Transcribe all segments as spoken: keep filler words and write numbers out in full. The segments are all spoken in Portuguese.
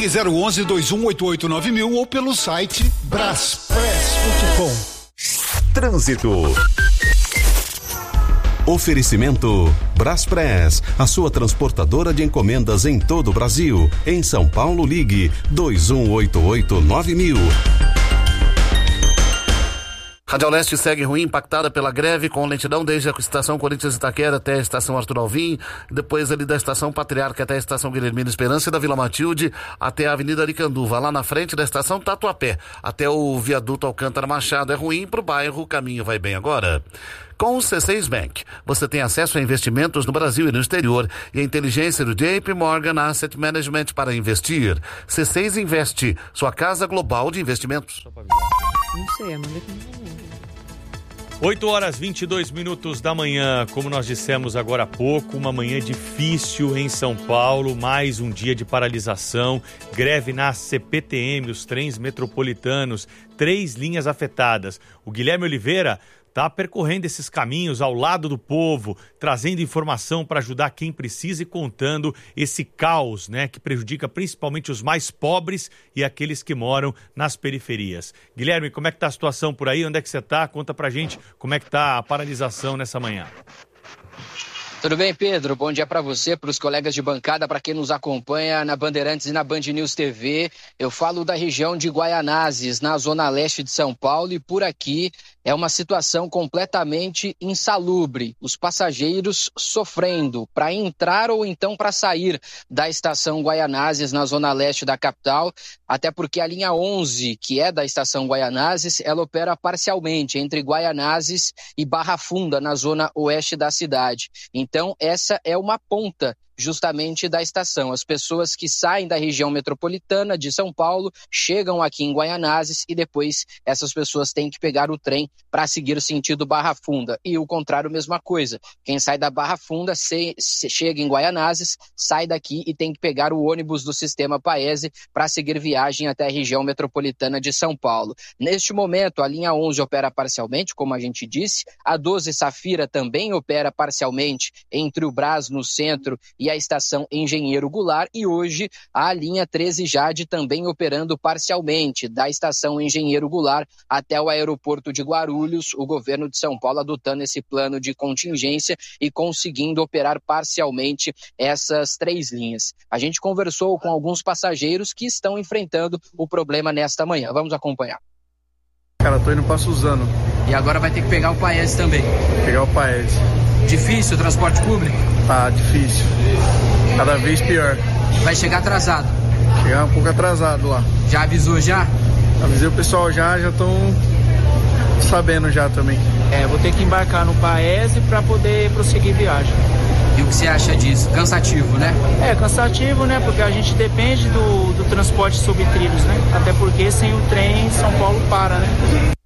Ligue zero onze, dois um oito oito, nove mil ou pelo site braspress ponto com. Trânsito. Oferecimento Braspress, a sua transportadora de encomendas em todo o Brasil. Em São Paulo, ligue dois um oito oito, nove mil. Radial Leste segue ruim, impactada pela greve, com lentidão desde a estação Corinthians Itaquera até a estação Arthur Alvim, depois ali da estação Patriarca até a estação Guilhermina Esperança e da Vila Matilde até a Avenida Aricanduva, lá na frente da estação Tatuapé, até o viaduto Alcântara Machado. É ruim para o bairro, o caminho vai bem agora. Com o C seis Bank, você tem acesso a investimentos no Brasil e no exterior e a inteligência do J P Morgan Asset Management para investir. C seis Investe, sua casa global de investimentos. Não sei, Amanda, que não. oito horas e vinte e dois minutos da manhã, como nós dissemos agora há pouco, uma manhã difícil em São Paulo, mais um dia de paralisação, greve na C P T M, os trens metropolitanos, três linhas afetadas. O Guilherme Oliveira está percorrendo esses caminhos ao lado do povo, trazendo informação para ajudar quem precisa e contando esse caos, né, que prejudica principalmente os mais pobres e aqueles que moram nas periferias. Guilherme, como é que está a situação por aí? Onde é que você está? Conta pra gente como é que está a paralisação nessa manhã. Tudo bem, Pedro? Bom dia para você, para os colegas de bancada, para quem nos acompanha na Bandeirantes e na Band News T V. Eu falo da região de Guaianazes, na zona leste de São Paulo, e por aqui é uma situação completamente insalubre. Os passageiros sofrendo para entrar ou então para sair da estação Guaianazes, na zona leste da capital, até porque a linha onze, que é da estação Guaianazes, ela opera parcialmente entre Guaianazes e Barra Funda, na zona oeste da cidade. Então, essa é uma ponta justamente da estação. As pessoas que saem da região metropolitana de São Paulo chegam aqui em Guaianazes e depois essas pessoas têm que pegar o trem para seguir o sentido Barra Funda. E o contrário, mesma coisa. Quem sai da Barra Funda se, se chega em Guaianazes, sai daqui e tem que pegar o ônibus do sistema Paese para seguir viagem até a região metropolitana de São Paulo. Neste momento, a linha onze opera parcialmente, como a gente disse, a doze Safira também opera parcialmente entre o Brás, no centro, e a estação Engenheiro Goulart, e hoje a linha treze Jade também operando parcialmente da estação Engenheiro Goulart até o aeroporto de Guarulhos, o governo de São Paulo adotando esse plano de contingência e conseguindo operar parcialmente essas três linhas. A gente conversou com alguns passageiros que estão enfrentando o problema nesta manhã. Vamos acompanhar. Cara, tô indo pra Suzano. E agora vai ter que pegar o Paese também. Pegar o Paese. Difícil o transporte público? Tá difícil. Cada vez pior. Vai chegar atrasado? Chegar um pouco atrasado lá. Já avisou já? Avisei o pessoal já, já estão sabendo já também. É, vou ter que embarcar no Paese para poder prosseguir viagem. E o que você acha disso? Cansativo, né? É, cansativo, né? Porque a gente depende do, do transporte sobre trilhos, né? Até porque sem o trem, São Paulo para, né?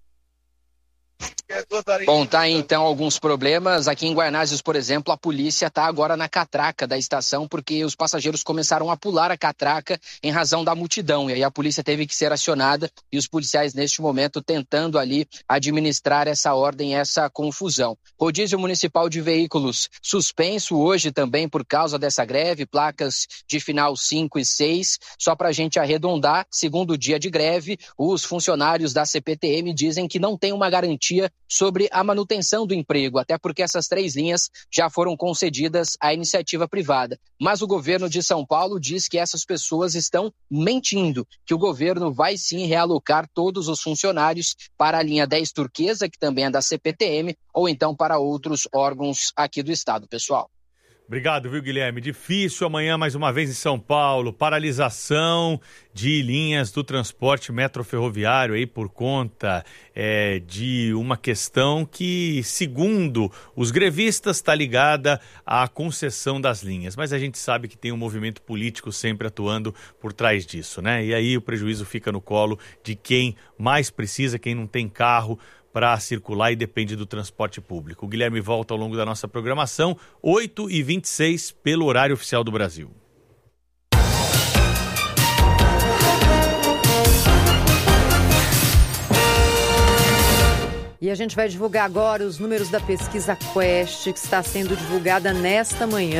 Bom, tá aí então alguns problemas. Aqui em Guaianazes, por exemplo, a polícia está agora na catraca da estação porque os passageiros começaram a pular a catraca em razão da multidão. E aí a polícia teve que ser acionada e os policiais neste momento tentando ali administrar essa ordem, essa confusão. Rodízio Municipal de Veículos suspenso hoje também por causa dessa greve, placas de final cinco e seis. Só para a gente arredondar, segundo dia de greve, os funcionários da C P T M dizem que não tem uma garantia sobre a manutenção do emprego, até porque essas três linhas já foram concedidas à iniciativa privada. Mas o governo de São Paulo diz que essas pessoas estão mentindo, que o governo vai sim realocar todos os funcionários para a linha dez Turquesa, que também é da C P T M, ou então para outros órgãos aqui do estado, pessoal. Obrigado, viu, Guilherme? Difícil amanhã, mais uma vez, em São Paulo. Paralisação de linhas do transporte metroferroviário aí por conta é, de uma questão que, segundo os grevistas, está ligada à concessão das linhas. Mas a gente sabe que tem um movimento político sempre atuando por trás disso, né? E aí o prejuízo fica no colo de quem mais precisa, quem não tem carro para circular e depende do transporte público. O Guilherme volta ao longo da nossa programação, oito e vinte e seis, pelo horário oficial do Brasil. E a gente vai divulgar agora os números da pesquisa Quest, que está sendo divulgada nesta manhã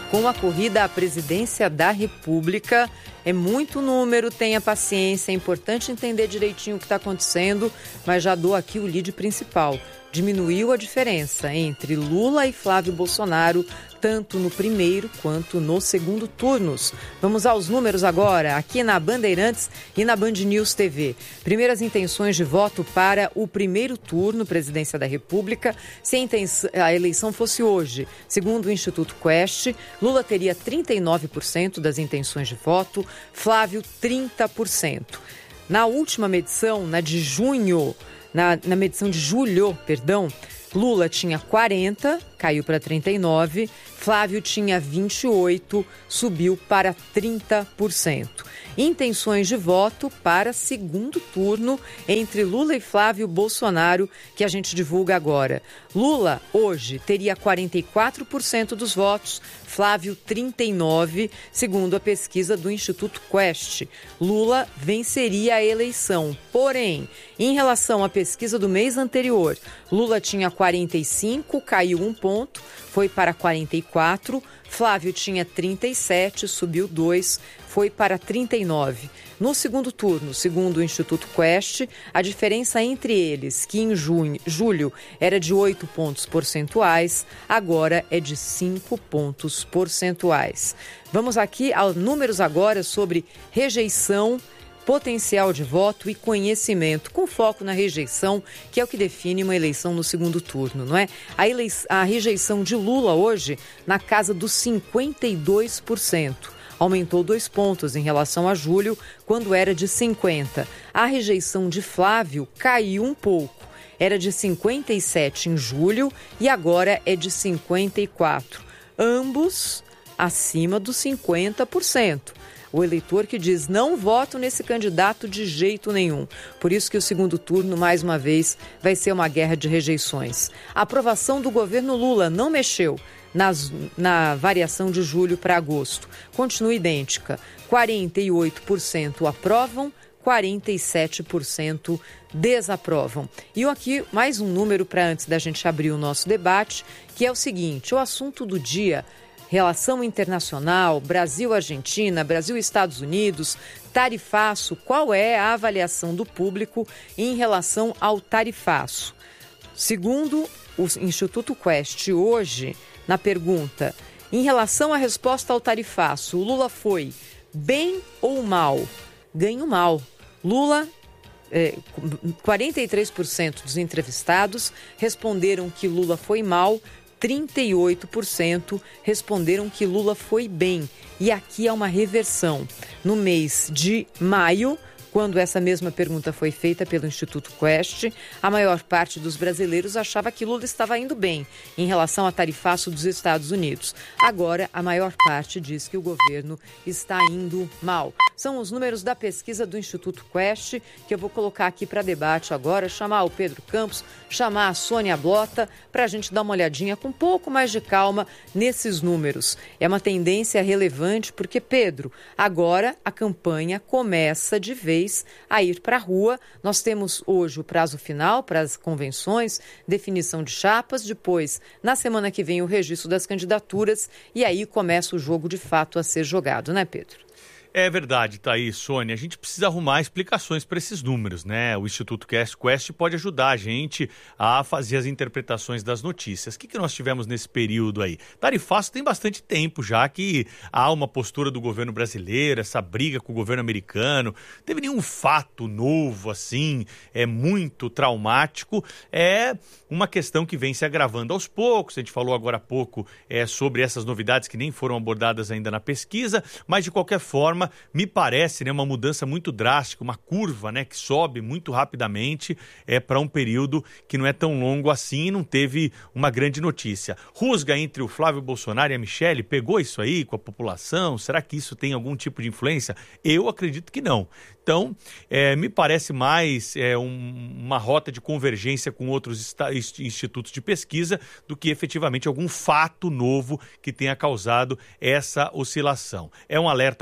com a corrida à presidência da República. É muito número, tenha paciência, é importante entender direitinho o que está acontecendo, mas já dou aqui o lead principal. Diminuiu a diferença entre Lula e Flávio Bolsonaro, tanto no primeiro quanto no segundo turnos. Vamos aos números agora, aqui na Bandeirantes e na Band News T V. Primeiras intenções de voto para o primeiro turno, presidência da República. Se a, intenção, a eleição fosse hoje, segundo o Instituto Quest, Lula teria trinta e nove por cento das intenções de voto, Flávio trinta por cento. Na última medição, na de junho, na, na medição de julho, perdão, Lula tinha quarenta, caiu para trinta e nove, Flávio tinha vinte e oito, subiu para trinta por cento. Intenções de voto para segundo turno entre Lula e Flávio Bolsonaro, que a gente divulga agora. Lula, hoje, teria quarenta e quatro por cento dos votos, Flávio trinta e nove por cento, segundo a pesquisa do Instituto Quest. Lula venceria a eleição, porém, em relação à pesquisa do mês anterior, Lula tinha quarenta e cinco, caiu um ponto, foi para quarenta e quatro, Flávio tinha trinta e sete, subiu dois, foi para trinta e nove. No segundo turno, segundo o Instituto Quest, a diferença entre eles, que em junho, julho era de oito pontos percentuais, agora é de cinco pontos percentuais. Vamos aqui aos números agora sobre rejeição, potencial de voto e conhecimento, com foco na rejeição, que é o que define uma eleição no segundo turno, não é? A, eleição, a rejeição de Lula hoje na casa dos cinquenta e dois por cento. Aumentou dois pontos em relação a julho, quando era de cinquenta. A rejeição de Flávio caiu um pouco. Era de cinquenta e sete em julho e agora é de cinquenta e quatro. Ambos acima dos cinquenta por cento. O eleitor que diz não voto nesse candidato de jeito nenhum. Por isso que o segundo turno, mais uma vez, vai ser uma guerra de rejeições. A aprovação do governo Lula não mexeu nas, na variação de julho para agosto. Continua idêntica. quarenta e oito por cento aprovam, quarenta e sete por cento desaprovam. E aqui mais um número para antes da gente abrir o nosso debate, que é o seguinte: o assunto do dia, relação internacional, Brasil-Argentina, Brasil-Estados Unidos, tarifaço. Qual é a avaliação do público em relação ao tarifaço? Segundo o Instituto Quest, hoje, na pergunta, em relação à resposta ao tarifaço, o Lula foi bem ou mal? Ganho mal. Lula, é, quarenta e três por cento dos entrevistados responderam que Lula foi mal, trinta e oito por cento responderam que Lula foi bem. E aqui há uma reversão. No mês de maio, quando essa mesma pergunta foi feita pelo Instituto Quest, a maior parte dos brasileiros achava que Lula estava indo bem em relação ao tarifaço dos Estados Unidos. Agora, a maior parte diz que o governo está indo mal. São os números da pesquisa do Instituto Quest, que eu vou colocar aqui para debate agora, chamar o Pedro Campos, chamar a Sônia Blota, para a gente dar uma olhadinha com um pouco mais de calma nesses números. É uma tendência relevante porque, Pedro, agora a campanha começa de vez a ir para a rua. Nós temos hoje o prazo final para as convenções, definição de chapas, depois, na semana que vem, o registro das candidaturas e aí começa o jogo de fato a ser jogado, né, Pedro? É verdade, tá aí, Sônia. A gente precisa arrumar explicações para esses números, né? O Instituto Quest pode ajudar a gente a fazer as interpretações das notícias. O que, que nós tivemos nesse período aí? Tarifaço tem bastante tempo já que há uma postura do governo brasileiro, essa briga com o governo americano. Não teve nenhum fato novo, assim, é muito traumático. É uma questão que vem se agravando aos poucos. A gente falou agora há pouco é, sobre essas novidades que nem foram abordadas ainda na pesquisa, mas de qualquer forma, me parece, né, uma mudança muito drástica, uma curva, né, que sobe muito rapidamente é, para um período que não é tão longo assim e não teve uma grande notícia. Rusga entre o Flávio Bolsonaro e a Michelle, pegou isso aí com a população? Será que isso tem algum tipo de influência? Eu acredito que não. Então, é, me parece mais é, um, uma rota de convergência com outros institutos de pesquisa do que efetivamente algum fato novo que tenha causado essa oscilação. É um alerta, claro, para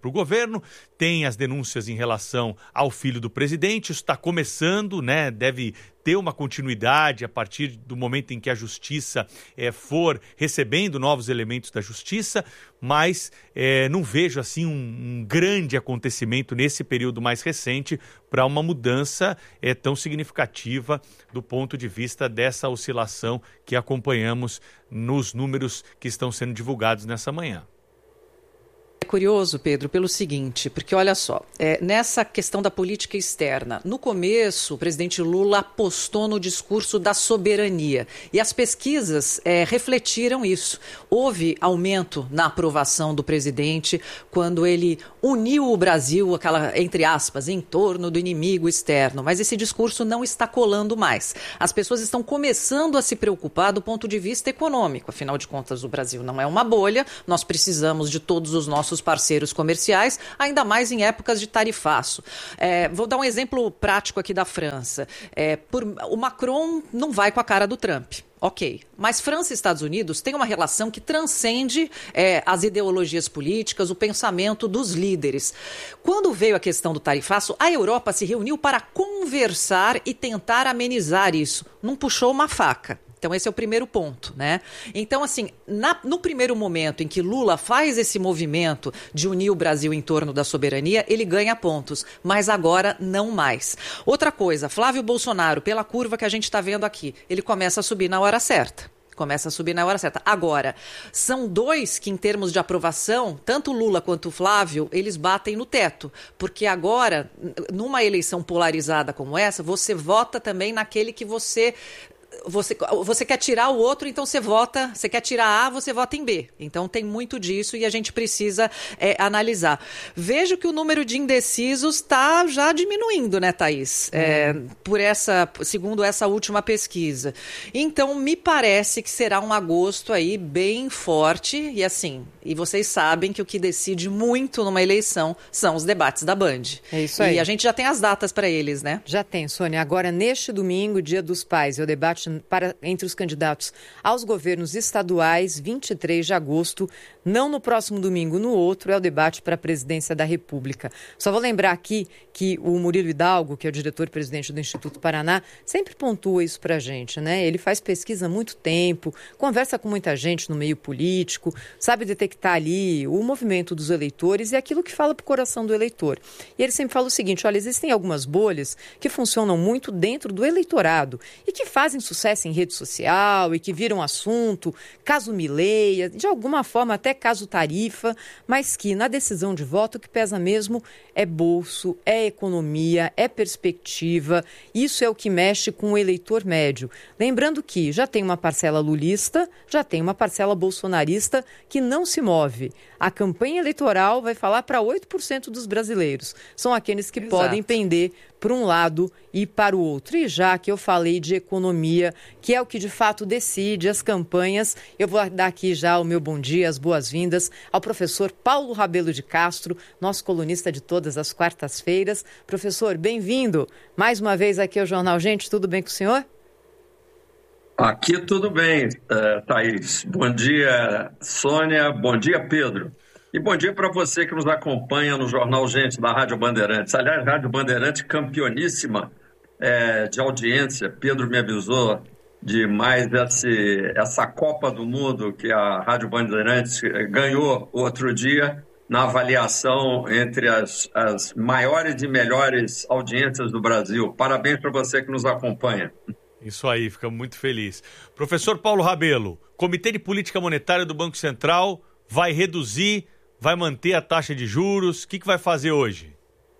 para o governo, tem as denúncias em relação ao filho do presidente, isso está começando, né? Deve ter uma continuidade a partir do momento em que a justiça é, for recebendo novos elementos da justiça, mas é, não vejo assim um, um grande acontecimento nesse período mais recente para uma mudança é, tão significativa do ponto de vista dessa oscilação que acompanhamos nos números que estão sendo divulgados nessa manhã. É curioso, Pedro, pelo seguinte, porque olha só, é, nessa questão da política externa, no começo o presidente Lula apostou no discurso da soberania e as pesquisas é, refletiram isso. Houve aumento na aprovação do presidente quando ele uniu o Brasil, aquela, entre aspas, em torno do inimigo externo, mas esse discurso não está colando mais. As pessoas estão começando a se preocupar do ponto de vista econômico, afinal de contas o Brasil não é uma bolha, nós precisamos de todos os nossos parceiros comerciais, ainda mais em épocas de tarifaço. É, vou dar um exemplo prático aqui da França. É, por, o Macron não vai com a cara do Trump. Ok, mas França e Estados Unidos têm uma relação que transcende é, as ideologias políticas, o pensamento dos líderes. Quando veio a questão do tarifaço, a Europa se reuniu para conversar e tentar amenizar isso. Não puxou uma faca. Então, esse é o primeiro ponto, né? Então, assim, na, no primeiro momento em que Lula faz esse movimento de unir o Brasil em torno da soberania, ele ganha pontos, mas agora não mais. Outra coisa, Flávio Bolsonaro, pela curva que a gente está vendo aqui, ele começa a subir na hora certa. Começa a subir na hora certa. Agora, são dois que, em termos de aprovação, tanto Lula quanto o Flávio, eles batem no teto. Porque agora, numa eleição polarizada como essa, você vota também naquele que você... Você, você quer tirar o outro, então você vota, você quer tirar A, você vota em B. Então tem muito disso e a gente precisa é, analisar. Vejo que o número de indecisos está já diminuindo, né, Thaís? É, por essa, segundo essa última pesquisa. Então me parece que será um agosto aí bem forte e assim, e vocês sabem que o que decide muito numa eleição são os debates da Band. É isso aí. E a gente já tem as datas para eles, né? Já tem, Sônia. Agora, neste domingo, Dia dos Pais, é o debate para, entre os candidatos aos governos estaduais, vinte e três de agosto, não no próximo domingo, no outro, é o debate para a presidência da República. Só vou lembrar aqui que o Murilo Hidalgo, que é o diretor-presidente do Instituto Paraná, sempre pontua isso para a gente, né? Ele faz pesquisa há muito tempo, conversa com muita gente no meio político, sabe detectar ali o movimento dos eleitores e aquilo que fala para o coração do eleitor. E ele sempre fala o seguinte, olha, existem algumas bolhas que funcionam muito dentro do eleitorado e que fazem sucesso em rede social e que viram assunto, caso Mileia, de alguma forma até caso tarifa, mas que na decisão de voto o que pesa mesmo é bolso, é economia, é perspectiva. Isso é o que mexe com o eleitor médio. Lembrando que já tem uma parcela lulista, já tem uma parcela bolsonarista que não se move. A campanha eleitoral vai falar para oito por cento dos brasileiros. São aqueles que Exato. Podem pender para um lado e para o outro. E já que eu falei de economia, que é o que de fato decide as campanhas, eu vou dar aqui já o meu bom dia, as boas-vindas ao professor Paulo Rabelo de Castro, nosso colunista de todas as quartas-feiras. Professor, bem-vindo mais uma vez aqui ao Jornal Gente. Tudo bem com o senhor? Aqui tudo bem, uh, Thaís. Bom dia, Sônia. Bom dia, Pedro. E bom dia para você que nos acompanha no Jornal Gente, da Rádio Bandeirantes. Aliás, Rádio Bandeirantes campeoníssima é, de audiência. Pedro me avisou de mais esse, essa Copa do Mundo que a Rádio Bandeirantes ganhou outro dia na avaliação entre as, as maiores e melhores audiências do Brasil. Parabéns para você que nos acompanha. Isso aí, fica muito feliz. Professor Paulo Rabelo, Comitê de Política Monetária do Banco Central vai reduzir, vai manter a taxa de juros? O que, que vai fazer hoje?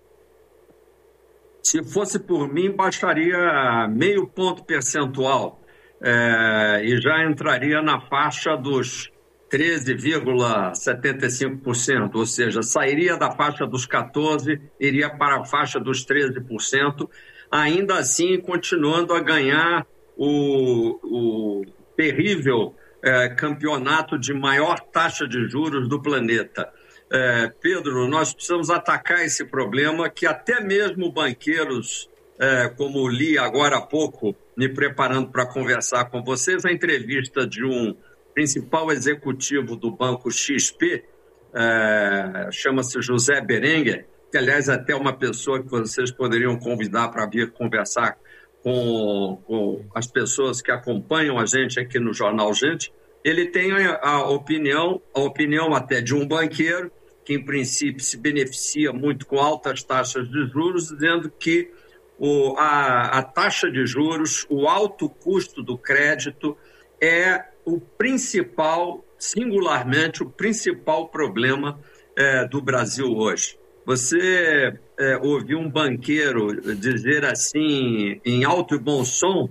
Se fosse por mim, baixaria meio ponto percentual é, e já entraria na faixa dos treze vírgula setenta e cinco por cento, ou seja, sairia da faixa dos quatorze por cento, iria para a faixa dos treze por cento, ainda assim continuando a ganhar o, o terrível é, campeonato de maior taxa de juros do planeta. É, Pedro, nós precisamos atacar esse problema que até mesmo banqueiros, é, como li agora há pouco, me preparando para conversar com vocês, a entrevista de um principal executivo do banco X P, é, chama-se José Berenguer, que, aliás, é até uma pessoa que vocês poderiam convidar para vir conversar com, com as pessoas que acompanham a gente aqui no Jornal Gente. Ele tem a, a opinião, a opinião até de um banqueiro, que, em princípio, se beneficia muito com altas taxas de juros, dizendo que o, a, a taxa de juros, o alto custo do crédito é o principal, singularmente, o principal problema é, do Brasil hoje. Você é, ouviu um banqueiro dizer assim, em alto e bom som,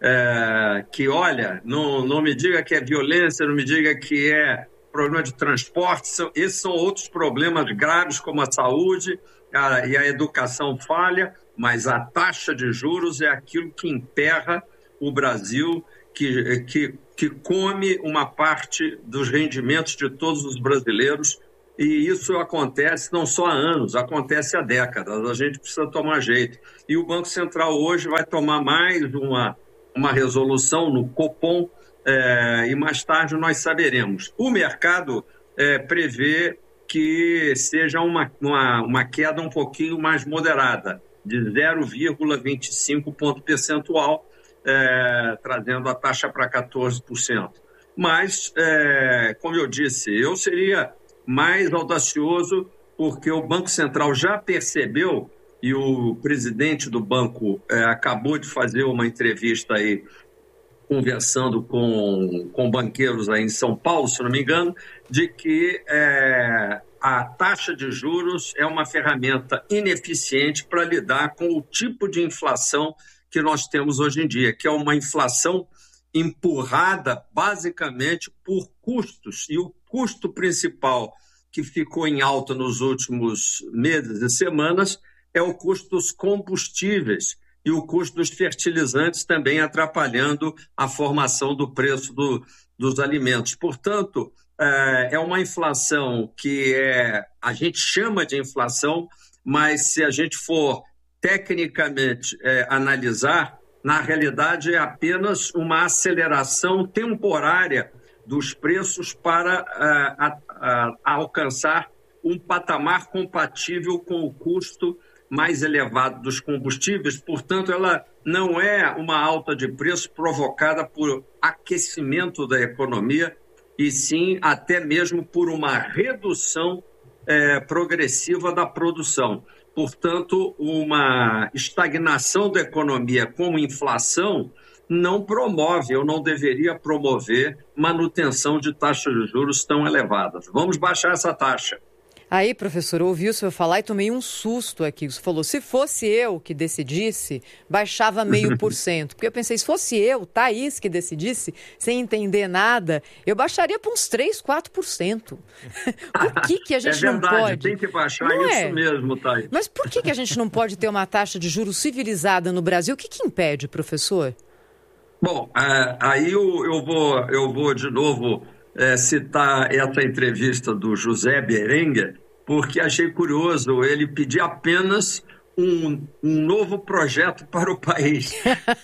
é, que, olha, não, não me diga que é violência, não me diga que é problema de transporte, são, esses são outros problemas graves, como a saúde a, e a educação falha, mas a taxa de juros é aquilo que emperra o Brasil, que, que, que come uma parte dos rendimentos de todos os brasileiros. E isso acontece não só há anos, acontece há décadas. A gente precisa tomar jeito. E o Banco Central hoje vai tomar mais uma, uma resolução no Copom, é, e mais tarde nós saberemos. O mercado é, prevê que seja uma, uma, uma queda um pouquinho mais moderada, de zero vírgula vinte e cinco ponto percentual, é, trazendo a taxa para quatorze por cento. Mas, é, como eu disse, eu seria mais audacioso, porque o Banco Central já percebeu, e o presidente do banco é, acabou de fazer uma entrevista aí, conversando com, com banqueiros aí em São Paulo, se não me engano, de que é, a taxa de juros é uma ferramenta ineficiente para lidar com o tipo de inflação que nós temos hoje em dia, que é uma inflação empurrada basicamente por custos, e o custo principal que ficou em alta nos últimos meses e semanas é o custo dos combustíveis e o custo dos fertilizantes, também atrapalhando a formação do preço do, dos alimentos. Portanto, é uma inflação que é, a gente chama de inflação, mas se a gente for tecnicamente é, analisar, na realidade é apenas uma aceleração temporária dos preços para uh, a, a, a alcançar um patamar compatível com o custo mais elevado dos combustíveis. Portanto, ela não é uma alta de preço provocada por aquecimento da economia, e sim até mesmo por uma redução eh, progressiva da produção. Portanto, uma estagnação da economia com inflação não promove, ou não deveria promover, manutenção de taxas de juros tão elevadas. Vamos baixar essa taxa. Aí, professor, eu ouvi o senhor falar e tomei um susto aqui. Você falou, se fosse eu que decidisse, baixava meio por cento. Porque eu pensei, se fosse eu, Thaís, que decidisse, sem entender nada, eu baixaria para uns três, quatro por cento. Por que, que a gente é verdade, não pode? Tem que baixar não isso é? mesmo, Thaís. Mas por que, que a gente não pode ter uma taxa de juros civilizada no Brasil? O que, que impede, professor? Bom, aí eu, eu, vou, eu vou de novo é, citar essa entrevista do José Berenguer, porque achei curioso ele pedir apenas um, um novo projeto para o país.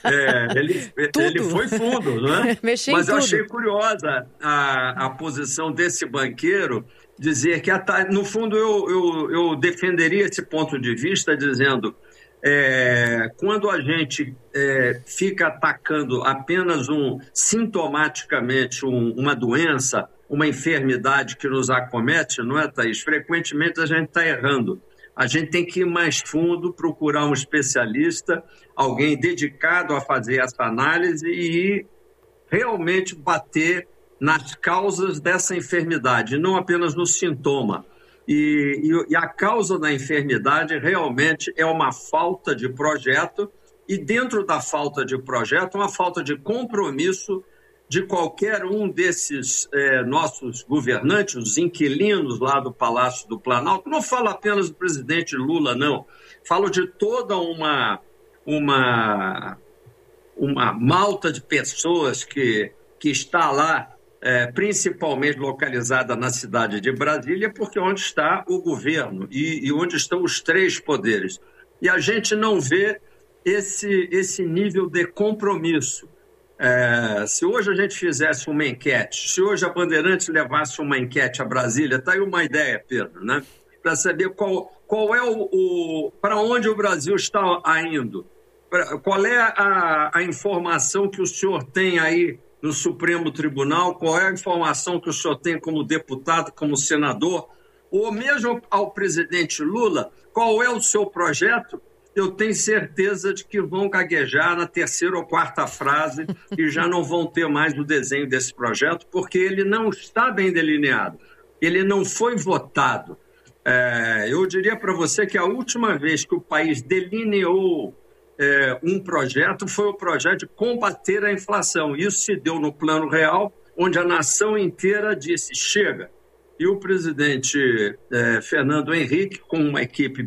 É, ele, ele foi fundo, não é? Mas eu tudo. achei curiosa a, a posição desse banqueiro, dizer que, no fundo, eu, eu, eu defenderia esse ponto de vista, dizendo... É, quando a gente é, fica atacando apenas um, sintomaticamente um, uma doença, uma enfermidade que nos acomete, não é, Thaís? Frequentemente a gente está errando. A gente tem que ir mais fundo, procurar um especialista, alguém dedicado a fazer essa análise e realmente bater nas causas dessa enfermidade, não apenas no sintoma. E, e, e a causa da enfermidade realmente é uma falta de projeto, e dentro da falta de projeto, uma falta de compromisso de qualquer um desses é, nossos governantes, os inquilinos lá do Palácio do Planalto. Não falo apenas do presidente Lula, não. Falo de toda uma, uma, uma malta de pessoas que, que está lá, É, principalmente localizada na cidade de Brasília, porque é onde está o governo e, e onde estão os três poderes. E a gente não vê esse, esse nível de compromisso. É, se hoje a gente fizesse uma enquete, se hoje a Bandeirantes levasse uma enquete a Brasília, está aí uma ideia, Pedro, né? Para saber qual, qual é o, o para onde o Brasil está indo, qual é a, a informação que o senhor tem aí no Supremo Tribunal, qual é a informação que o senhor tem como deputado, como senador, ou mesmo ao presidente Lula, qual é o seu projeto? Eu tenho certeza de que vão gaguejar na terceira ou quarta frase e já não vão ter mais o desenho desse projeto, porque ele não está bem delineado, ele não foi votado. É, eu diria para você que a última vez que o país delineou é, um projeto foi o projeto de combater a inflação. Isso se deu no Plano Real, onde a nação inteira disse chega. E o presidente é, Fernando Henrique, com uma equipe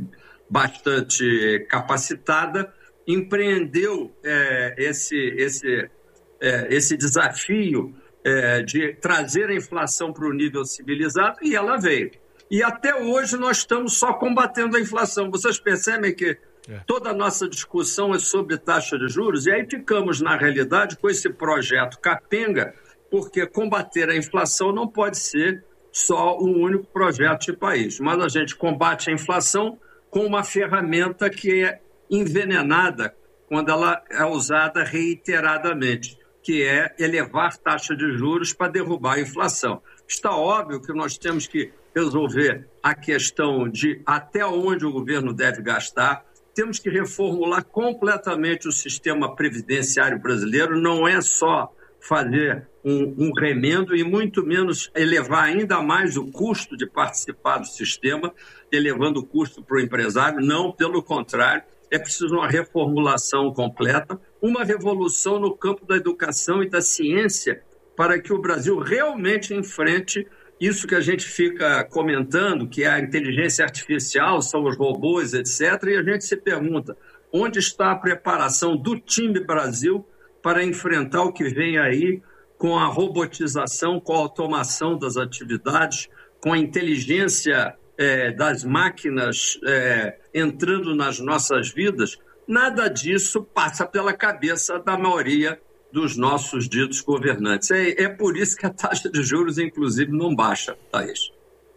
bastante capacitada, empreendeu é, esse, esse, é, esse desafio é, de trazer a inflação para o nível civilizado, e ela veio. E até hoje nós estamos só combatendo a inflação. Vocês percebem que é. toda a nossa discussão é sobre taxa de juros, e aí ficamos, na realidade, com esse projeto capenga, porque combater a inflação não pode ser só um único projeto de país. Mas a gente combate a inflação com uma ferramenta que é envenenada quando ela é usada reiteradamente, que é elevar taxa de juros para derrubar a inflação. Está óbvio que nós temos que resolver a questão de até onde o governo deve gastar, temos que reformular completamente o sistema previdenciário brasileiro, não é só fazer um, um remendo e muito menos elevar ainda mais o custo de participar do sistema, elevando o custo para o empresário. Não, pelo contrário, é preciso uma reformulação completa, uma revolução no campo da educação e da ciência para que o Brasil realmente enfrente isso que a gente fica comentando, que é a inteligência artificial, são os robôs, etcétera. E a gente se pergunta, onde está a preparação do time Brasil para enfrentar o que vem aí com a robotização, com a automação das atividades, com a inteligência é, das máquinas é, entrando nas nossas vidas? Nada disso passa pela cabeça da maioria dos nossos ditos governantes. É, é por isso que a taxa de juros, inclusive, não baixa, Thaís.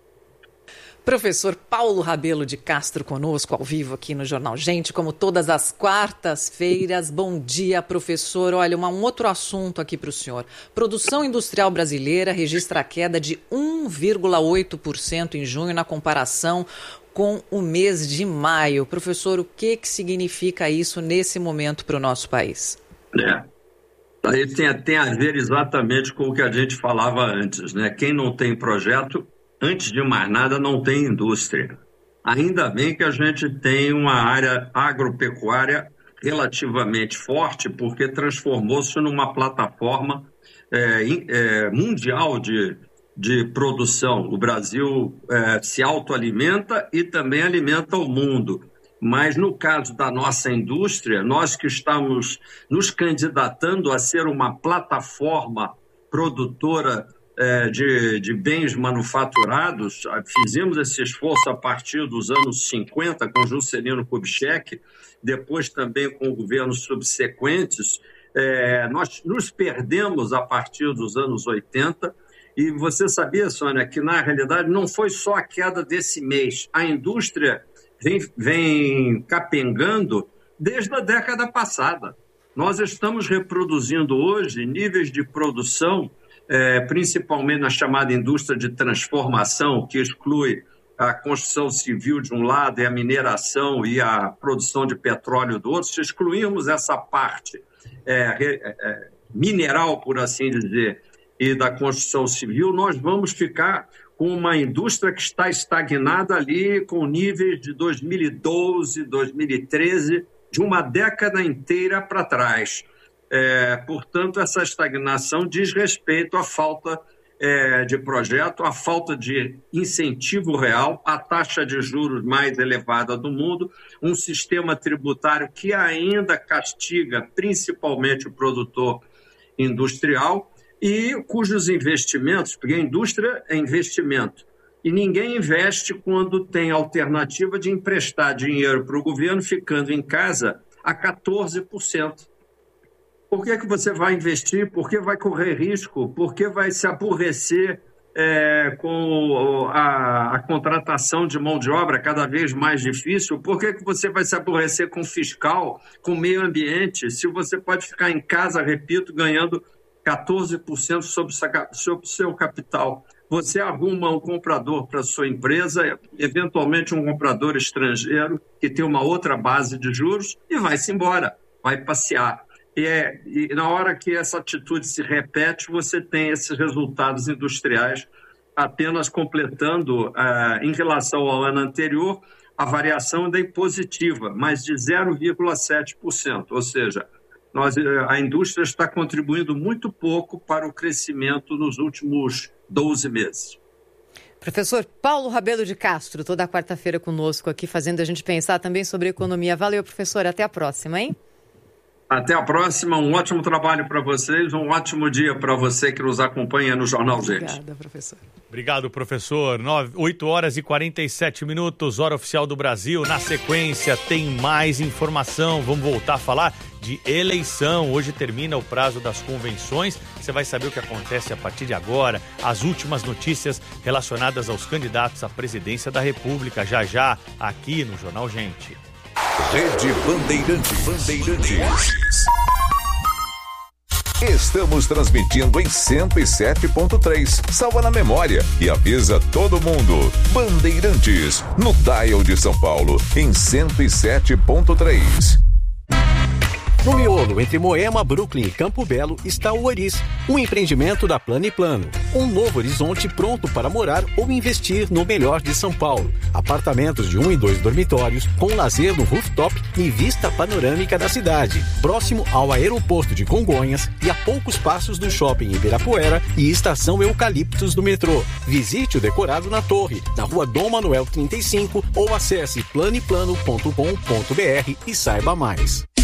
Professor Paulo Rabelo de Castro conosco, ao vivo aqui no Jornal Gente, como todas as quartas-feiras. Bom dia, professor. Olha, uma, um outro assunto aqui para o senhor. Produção industrial brasileira registra a queda de um vírgula oito por cento em junho na comparação com o mês de maio. Professor, o que, que significa isso nesse momento para o nosso país? É. Aí tem, tem a ver exatamente com o que a gente falava antes, né? Quem não tem projeto, antes de mais nada, não tem indústria. Ainda bem que a gente tem uma área agropecuária relativamente forte, porque transformou-se numa plataforma é, é, mundial de, de produção. O Brasil é, se autoalimenta e também alimenta o mundo. Mas no caso da nossa indústria, nós que estamos nos candidatando a ser uma plataforma produtora é, de, de bens manufaturados, fizemos esse esforço a partir dos anos cinquenta com Juscelino Kubitschek, depois também com governos subsequentes. É, nós nos perdemos a partir dos anos oitenta, e você sabia, Sônia, que na realidade não foi só a queda desse mês. A indústria Vem, vem capengando desde a década passada. Nós estamos reproduzindo hoje níveis de produção, é, principalmente na chamada indústria de transformação, que exclui a construção civil de um lado e a mineração e a produção de petróleo do outro. Se excluirmos essa parte é, é, mineral, por assim dizer, e da construção civil, nós vamos ficar com uma indústria que está estagnada ali com níveis de dois mil e doze, dois mil e treze, de uma década inteira para trás. É, portanto, essa estagnação diz respeito à falta é, de projeto, à falta de incentivo real, à taxa de juros mais elevada do mundo, um sistema tributário que ainda castiga principalmente o produtor industrial, e cujos investimentos, porque a indústria é investimento, e ninguém investe quando tem a alternativa de emprestar dinheiro para o governo ficando em casa a quatorze por cento. Por que, que você vai investir? Por que vai correr risco? Por que vai se aborrecer é, com a, a contratação de mão de obra cada vez mais difícil? Por que, que você vai se aborrecer com fiscal, com meio ambiente, se você pode ficar em casa, repito, ganhando quatorze por cento sobre o seu capital? Você arruma um comprador para a sua empresa, eventualmente um comprador estrangeiro que tem uma outra base de juros e vai-se embora, vai passear. E, é, e na hora que essa atitude se repete, você tem esses resultados industriais apenas completando, uh, em relação ao ano anterior, a variação ainda é positiva, mas de zero vírgula sete por cento, ou seja, nós, a indústria está contribuindo muito pouco para o crescimento nos últimos doze meses. Professor Paulo Rabelo de Castro, toda quarta-feira conosco aqui, fazendo a gente pensar também sobre economia. Valeu, professor. Até a próxima, hein? Até a próxima. Um ótimo trabalho para vocês. Um ótimo dia para você que nos acompanha no Jornal Gente. Obrigada, professor. Obrigado, professor. oito horas e quarenta e sete minutos, hora oficial do Brasil. Na sequência, tem mais informação. Vamos voltar a falar de eleição. Hoje termina o prazo das convenções. Você vai saber o que acontece a partir de agora. As últimas notícias relacionadas aos candidatos à presidência da República. Já já, aqui no Jornal Gente. Rede Bandeirantes. Bandeirantes. Estamos transmitindo em cento e sete ponto três. Salva na memória e avisa todo mundo. Bandeirantes, no dial de São Paulo, em cento e sete ponto três. No miolo, entre Moema, Brooklyn e Campo Belo, está o Oris, um empreendimento da Plano e Plano. Um novo horizonte pronto para morar ou investir no melhor de São Paulo. Apartamentos de um e dois dormitórios, com lazer no rooftop e vista panorâmica da cidade. Próximo ao aeroporto de Congonhas e a poucos passos do shopping Ibirapuera e estação Eucaliptos do metrô. Visite o decorado na torre, na rua Dom Manuel trinta e cinco ou acesse plano e plano ponto com ponto br e saiba mais.